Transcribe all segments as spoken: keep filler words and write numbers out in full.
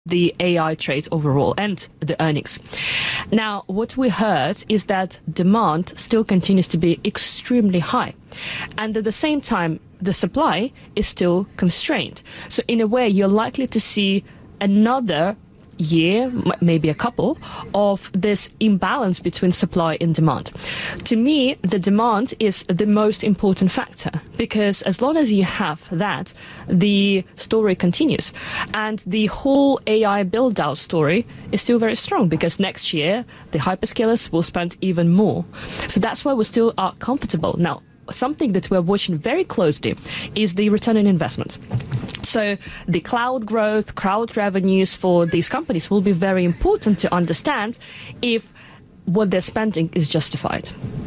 the A I trade overall and the earnings. Now, what we heard is that demand still continues to be extremely high. And at the same time, the supply is still constrained. So in a way, you're likely to see another year, maybe a couple, of this imbalance between supply and demand. To me, the demand is the most important factor, because as long as you have that, the story continues. And the whole A I build-out story is still very strong, because next year, the hyperscalers will spend even more. So that's why we still are comfortable. Now, something that we're watching very closely is the return on investment. So the cloud growth, cloud revenues for these companies will be very important to understand if what they're spending is justified.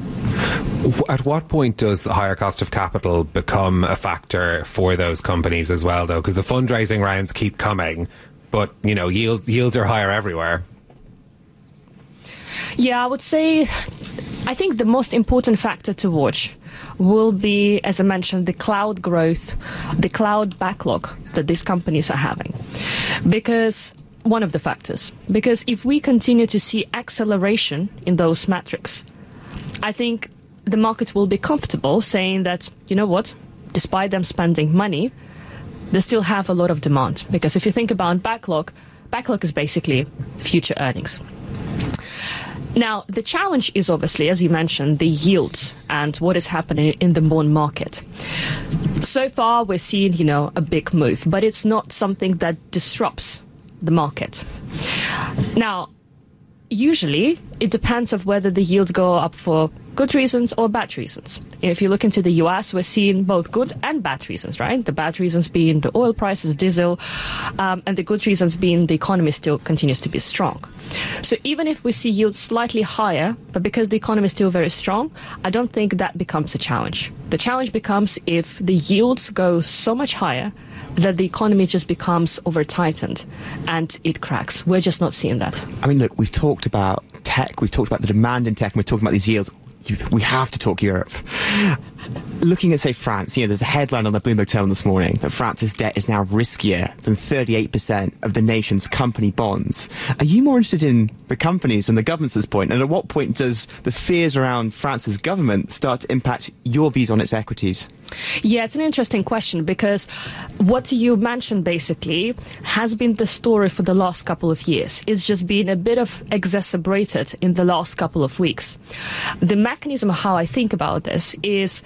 At what point does the higher cost of capital become a factor for those companies as well, though? Because the fundraising rounds keep coming, but, you know, yields, yields are higher everywhere. Yeah, I would say, I think the most important factor to watch will be, as I mentioned, the cloud growth, the cloud backlog that these companies are having. Because one of the factors, because if we continue to see acceleration in those metrics, I think the market will be comfortable saying that, you know what, despite them spending money, they still have a lot of demand. Because if you think about backlog, backlog is basically future earnings. Now, the challenge is obviously, as you mentioned, the yields and what is happening in the bond market. So far, we're seeing, you know, a big move, but it's not something that disrupts the market. Now, usually, it depends on whether the yields go up for good reasons or bad reasons. If you look into the U S, we're seeing both good and bad reasons, right? The bad reasons being the oil prices, diesel, um, and the good reasons being the economy still continues to be strong. So even if we see yields slightly higher, but because the economy is still very strong, I don't think that becomes a challenge. The challenge becomes if the yields go so much higher that the economy just becomes over-tightened and it cracks. We're just not seeing that. I mean, look, we've talked about tech, we've talked about the demand in tech, and we're talking about these yields. You, we have to talk Europe. Looking at, say, France, you know, there's a headline on the Bloomberg Terminal this morning that France's debt is now riskier than thirty-eight percent of the nation's company bonds. Are you more interested in the companies and the governments at this point? And at what point does the fears around France's government start to impact your views on its equities? Yeah, it's an interesting question, because what you mentioned basically has been the story for the last couple of years. It's just been a bit of exacerbated in the last couple of weeks. The mechanism of how I think about this is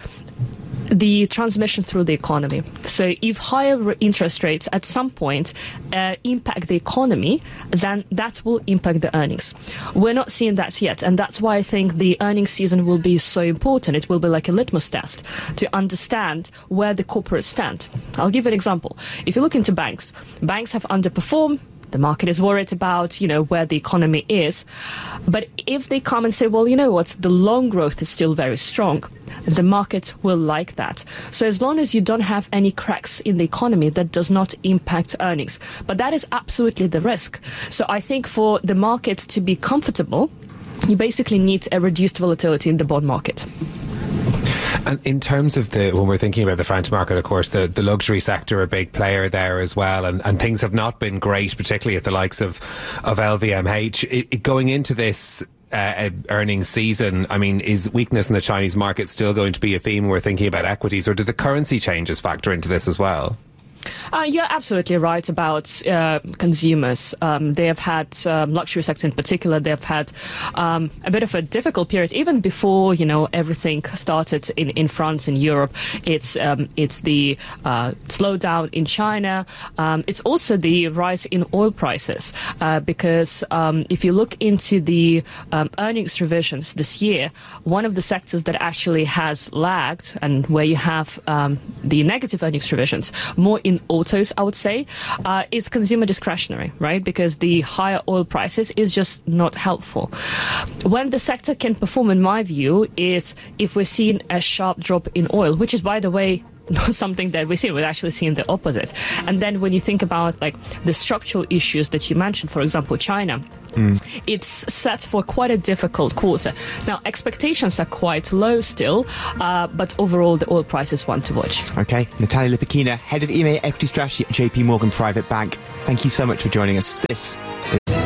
the transmission through the economy. So if higher interest rates at some point uh, impact the economy, then that will impact the earnings. We're not seeing that yet, and that's why I think the earnings season will be so important. It will be like a litmus test to understand where the corporates stand. I'll give an example. If you look into banks, banks have underperformed. The market is worried about, you know, where the economy is. But if they come and say, well, you know what, the loan growth is still very strong, the market will like that. So as long as you don't have any cracks in the economy, that does not impact earnings. But that is absolutely the risk. So I think for the market to be comfortable, you basically need a reduced volatility in the bond market. And in terms of the, when we're thinking about the French market, of course, the, the luxury sector, a big player there as well, and, and things have not been great, particularly at the likes of, of L V M H. It, it, going into this uh, earnings season, I mean, is weakness in the Chinese market still going to be a theme when we're thinking about equities, or do the currency changes factor into this as well? Uh, you're absolutely right about uh, consumers. Um, they have had, um, luxury sector in particular, they have had um, a bit of a difficult period, even before, you know, everything started in, in France and Europe. It's um, it's the uh, slowdown in China. Um, it's also the rise in oil prices, uh, because um, if you look into the um, earnings revisions this year, one of the sectors that actually has lagged and where you have um, the negative earnings revisions, more in autos, I would say, uh, is consumer discretionary, right? Because the higher oil prices is just not helpful. When the sector can perform, in my view, is if we're seeing a sharp drop in oil, which is, by the way, not something that we see. We're actually seeing the opposite. And then when you think about like the structural issues that you mentioned, for example, China, mm. it's set for quite a difficult quarter. Now, expectations are quite low still, uh, but overall the oil price is one to watch. Okay, Natalia Lipakina, Head of E M E A Equity Strategy at J P Morgan Private Bank. Thank you so much for joining us. This